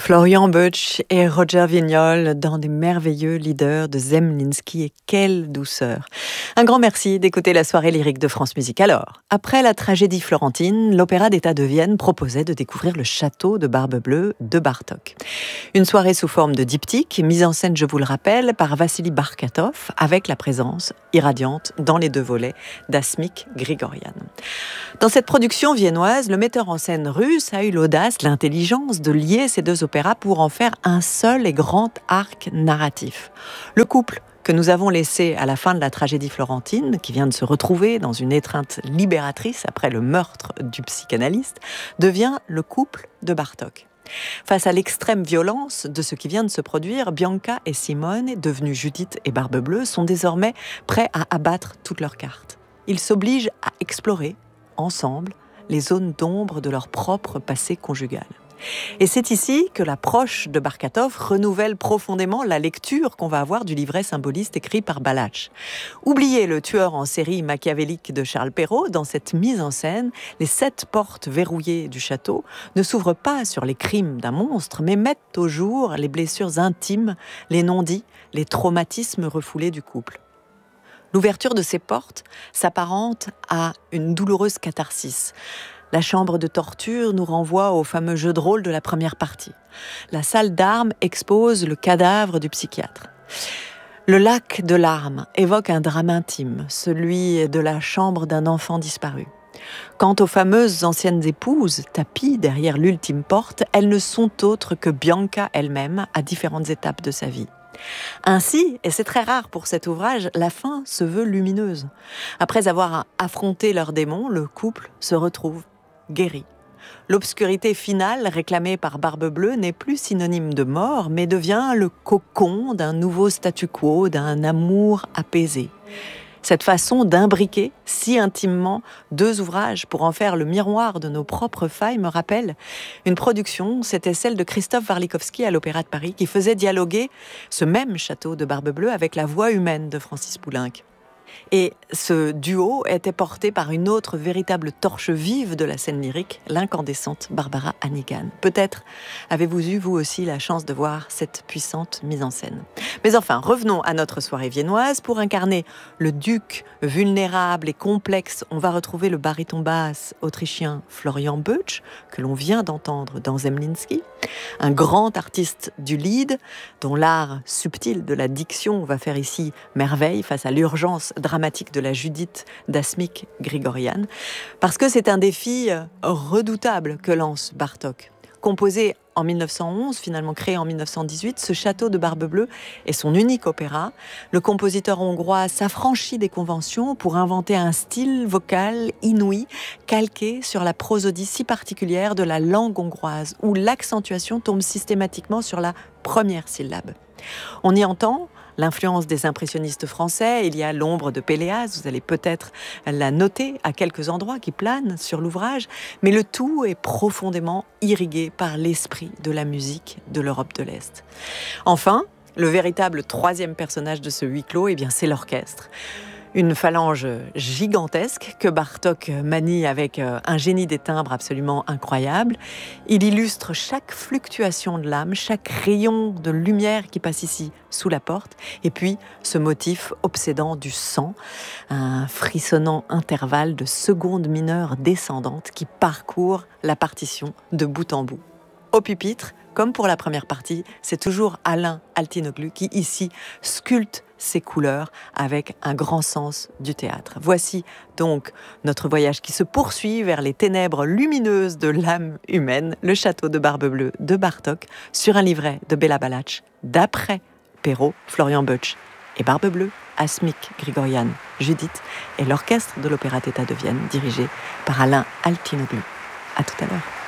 Florian Boeckh et Roger Vignol dans des merveilleux leaders de Zemlinsky, et quelle douceur. Un grand merci d'écouter la soirée lyrique de France Musique. Alors, après la tragédie florentine, l'Opéra d'État de Vienne proposait de découvrir le château de Barbe-Bleue de Bartók. Une soirée sous forme de diptyque, mise en scène, je vous le rappelle, par Vassili Barkatov, avec la présence irradiante dans les deux volets d'Asmik Grigorian. Dans cette production viennoise, le metteur en scène russe a eu l'audace, l'intelligence de lier ces deux opéras pour en faire un seul et grand arc narratif. Le couple que nous avons laissé à la fin de la tragédie florentine, qui vient de se retrouver dans une étreinte libératrice après le meurtre du psychanalyste, devient le couple de Bartók. Face à l'extrême violence de ce qui vient de se produire, Bianca et Simone, devenues Judith et Barbe-Bleue, sont désormais prêts à abattre toutes leurs cartes. Ils s'obligent à explorer, ensemble, les zones d'ombre de leur propre passé conjugal. Et c'est ici que l'approche de Barkatov renouvelle profondément la lecture qu'on va avoir du livret symboliste écrit par Balázs. Oubliez le tueur en série machiavélique de Charles Perrault, dans cette mise en scène, les 7 portes verrouillées du château ne s'ouvrent pas sur les crimes d'un monstre, mais mettent au jour les blessures intimes, les non-dits, les traumatismes refoulés du couple. L'ouverture de ces portes s'apparente à une douloureuse catharsis. La chambre de torture nous renvoie au fameux jeu de rôle de la première partie. La salle d'armes expose le cadavre du psychiatre. Le lac de larmes évoque un drame intime, celui de la chambre d'un enfant disparu. Quant aux fameuses anciennes épouses, tapies derrière l'ultime porte, elles ne sont autres que Bianca elle-même à différentes étapes de sa vie. Ainsi, et c'est très rare pour cet ouvrage, la fin se veut lumineuse. Après avoir affronté leurs démons, le couple se retrouve guéri. L'obscurité finale réclamée par Barbe-Bleue n'est plus synonyme de mort, mais devient le cocon d'un nouveau statu quo, d'un amour apaisé. Cette façon d'imbriquer si intimement 2 ouvrages pour en faire le miroir de nos propres failles me rappelle une production, c'était celle de Christophe Warlikowski à l'Opéra de Paris, qui faisait dialoguer ce même château de Barbe-Bleue avec la voix humaine de Francis Poulenc. Et ce duo était porté par une autre véritable torche vive de la scène lyrique, l'incandescente Barbara Hannigan. Peut-être avez-vous eu, vous aussi, la chance de voir cette puissante mise en scène. Mais enfin, revenons à notre soirée viennoise. Pour incarner le duc vulnérable et complexe, on va retrouver le baryton basse autrichien Florian Boeckh, que l'on vient d'entendre dans Zemlinsky, un grand artiste du lied, dont l'art subtil de la diction va faire ici merveille face à l'urgence dramatique de la Judith d'Asmik Grigorian, parce que c'est un défi redoutable que lance Bartók. Composé en 1911, finalement créé en 1918, ce château de Barbe-Bleue est son unique opéra. Le compositeur hongrois s'affranchit des conventions pour inventer un style vocal inouï, calqué sur la prosodie si particulière de la langue hongroise, où l'accentuation tombe systématiquement sur la première syllabe. On y entend l'influence des impressionnistes français, il y a l'ombre de Péléas, vous allez peut-être la noter à quelques endroits qui planent sur l'ouvrage, mais le tout est profondément irrigué par l'esprit de la musique de l'Europe de l'Est. Enfin, le véritable 3e personnage de ce huis clos, c'est l'orchestre. Une phalange gigantesque que Bartók manie avec un génie des timbres absolument incroyable. Il illustre chaque fluctuation de l'âme, chaque rayon de lumière qui passe ici sous la porte, et puis ce motif obsédant du sang, un frissonnant intervalle de secondes mineures descendantes qui parcourt la partition de bout en bout. Au pupitre, comme pour la première partie, c'est toujours Alain Altinoglu qui ici sculpte ses couleurs avec un grand sens du théâtre. Voici donc notre voyage qui se poursuit vers les ténèbres lumineuses de l'âme humaine, le château de Barbe-Bleue de Bartók, sur un livret de Béla Balázs, d'après Perrault, Florian Boeckh et Barbe-Bleue, Asmik Grigorian, Judith et l'orchestre de l'Opéra d'État de Vienne, dirigé par Alain Altinoglu. À tout à l'heure.